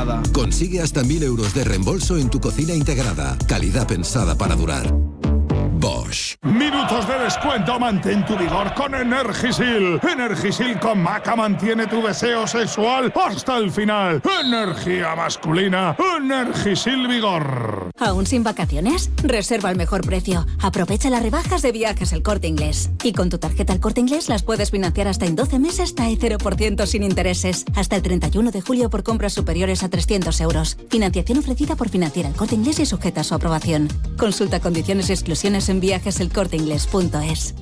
integrada. Consigue hasta 1.000 euros de reembolso en tu cocina integrada. Calidad pensada para durar. Bosch. Minutos de descuento, mantén tu vigor con Energisil. Energisil con maca mantiene tu deseo sexual hasta el final. Energía masculina, Energisil Vigor. ¿Aún sin vacaciones? Reserva al mejor precio. Aprovecha las rebajas de Viajes El Corte Inglés. Y con tu tarjeta El Corte Inglés las puedes financiar hasta en 12 meses hasta 0% sin intereses. Hasta el 31 de julio por compras superiores a 300 euros. Financiación ofrecida por Financiera El Corte Inglés y sujeta a su aprobación. Consulta condiciones y exclusiones en viajeselcorteingles.es.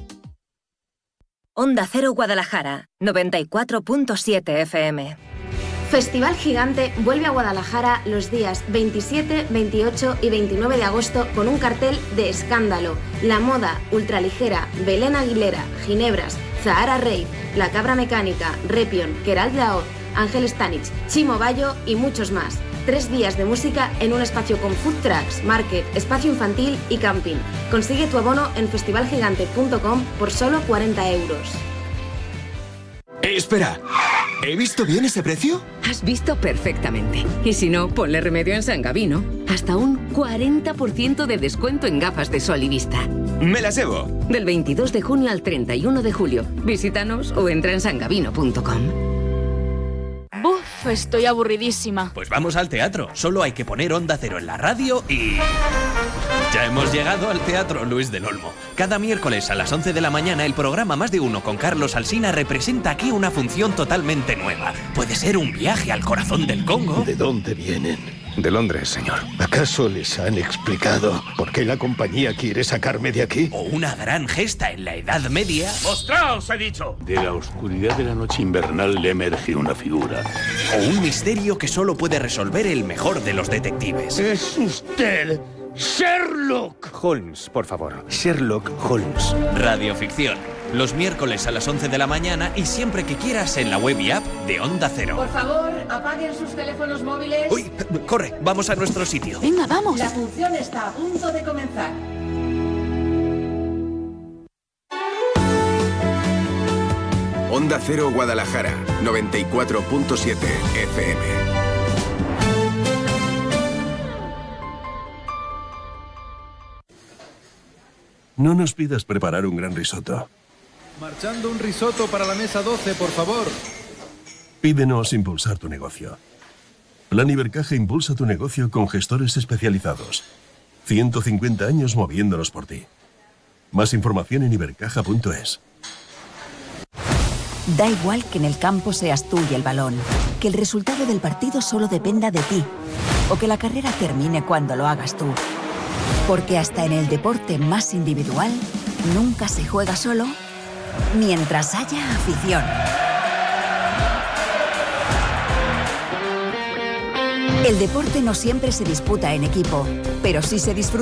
Onda Cero Guadalajara, 94.7 FM. Festival Gigante vuelve a Guadalajara los días 27, 28 y 29 de agosto con un cartel de escándalo. La Moda, Ultraligera, Belén Aguilera, Ginebras, Zahara Rave, La Cabra Mecánica, Repion, Queralt Laoz, Ángel Stanich, Chimo Bayo y muchos más. 3 días de música en un espacio con food trucks, market, espacio infantil y camping. Consigue tu abono en festivalgigante.com por solo 40 euros. Espera, ¿he visto bien ese precio? Has visto perfectamente. Y si no, ponle remedio en San Gabino. Hasta un 40% de descuento en gafas de sol y vista. Me las llevo. Del 22 de junio al 31 de julio. Visítanos o entra en sangabino.com. ¡Buf! Estoy aburridísima. Pues vamos al teatro. Solo hay que poner Onda Cero en la radio y... Ya hemos llegado al Teatro Luis del Olmo. Cada miércoles a las 11 de la mañana el programa Más de Uno con Carlos Alsina representa aquí una función totalmente nueva. Puede ser un viaje al corazón del Congo. ¿De dónde vienen? De Londres, señor. ¿Acaso les han explicado por qué la compañía quiere sacarme de aquí? O una gran gesta en la Edad Media. ¡Mostraos, he dicho! De la oscuridad de la noche invernal le emerge una figura. O un misterio que solo puede resolver el mejor de los detectives. ¡Es usted! ¡Sherlock! Holmes, por favor. Sherlock Holmes. Radioficción. Los miércoles a las 11 de la mañana y siempre que quieras en la web y app de Onda Cero. Por favor, apaguen sus teléfonos móviles. ¡Uy! Corre, vamos a nuestro sitio. Venga, vamos. La función está a punto de comenzar. Onda Cero Guadalajara, 94.7 FM. No nos pidas preparar un gran risotto. Marchando un risotto para la mesa 12, por favor. Pídenos impulsar tu negocio. Plan Ibercaja impulsa tu negocio con gestores especializados. 150 años moviéndonos por ti. Más información en ibercaja.es. Da igual que en el campo seas tú y el balón, que el resultado del partido solo dependa de ti, o que la carrera termine cuando lo hagas tú. Porque hasta en el deporte más individual, nunca se juega solo mientras haya afición. El deporte no siempre se disputa en equipo, pero sí se disfruta